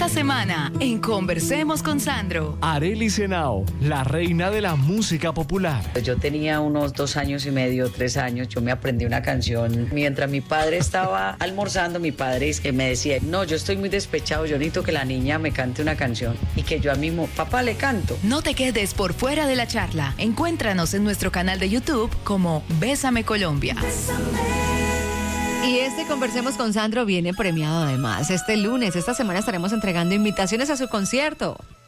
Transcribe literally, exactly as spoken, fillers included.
Esta semana, en Conversemos con Sandro. Arely Senao, la reina de la música popular. Yo tenía unos dos años y medio, tres años, yo me aprendí una canción. Mientras mi padre estaba almorzando, mi padre me decía, no, yo estoy muy despechado, yo necesito que la niña me cante una canción. Y que yo a mismo, papá, le canto. No te quedes por fuera de la charla. Encuéntranos en nuestro canal de YouTube como Bésame Colombia. Y este Conversemos con Sandro viene premiado además. Este lunes, esta semana estaremos entregando invitaciones a su concierto.